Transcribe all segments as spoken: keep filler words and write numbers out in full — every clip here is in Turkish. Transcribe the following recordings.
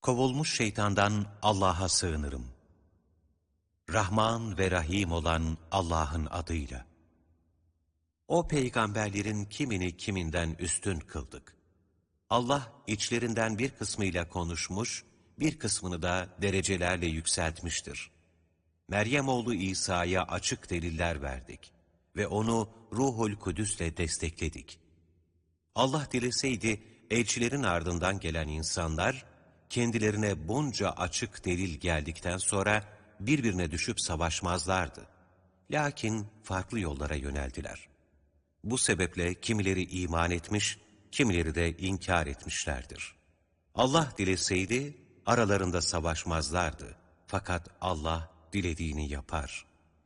Kovulmuş şeytandan Allah'a sığınırım. Rahman ve Rahim olan Allah'ın adıyla. O peygamberlerin kimini kiminden üstün kıldık. Allah içlerinden bir kısmıyla konuşmuş, bir kısmını da derecelerle yükseltmiştir. Meryem oğlu İsa'ya açık deliller verdik ve onu Ruhul Kudüs'le destekledik. Allah dileseydi elçilerin ardından gelen insanlar, kendilerine bunca açık delil geldikten sonra birbirine düşüp savaşmazlardı. Lakin farklı yollara yöneldiler. Bu sebeple kimileri iman etmiş, kimileri de inkar etmişlerdir. Allah dileseydi aralarında savaşmazlardı. Fakat Allah dilediğini yapar.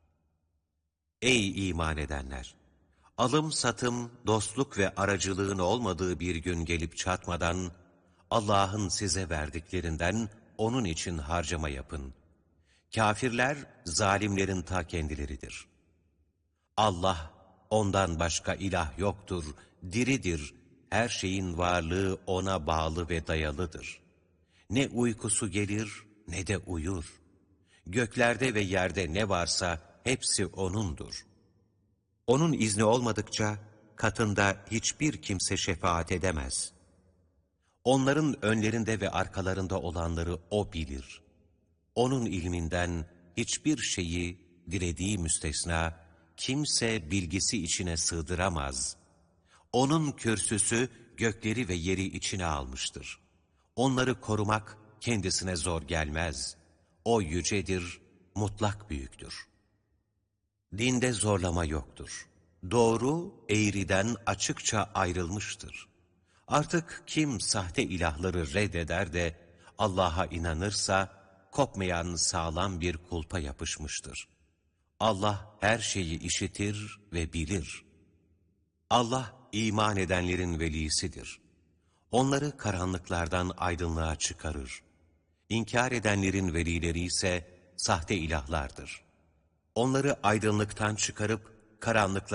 Ey iman edenler! Alım satım, dostluk ve aracılığın olmadığı bir gün gelip çatmadan, Allah'ın size verdiklerinden onun için harcama yapın. Kafirler, zalimlerin ta kendileridir. Allah, ondan başka ilah yoktur, diridir, her şeyin varlığı ona bağlı ve dayalıdır. Ne uykusu gelir, ne de uyur. Göklerde ve yerde ne varsa hepsi O'nundur. Onun izni olmadıkça katında hiçbir kimse şefaat edemez. Onların önlerinde ve arkalarında olanları O bilir. Onun ilminden hiçbir şeyi dilediği müstesna kimse bilgisi içine sığdıramaz. Onun kürsüsü gökleri ve yeri içine almıştır. Onları korumak kendisine zor gelmez. O yücedir, mutlak büyüktür. Dinde zorlama yoktur. Doğru, eğriden açıkça ayrılmıştır. Artık kim sahte ilahları reddeder de Allah'a inanırsa, kopmayan sağlam bir kulpa yapışmıştır. Allah her şeyi işitir ve bilir. Allah iman edenlerin velisidir. Onları karanlıklardan aydınlığa çıkarır. İnkar edenlerin velileri ise sahte ilahlardır. Onları aydınlıktan çıkarıp karanlıklara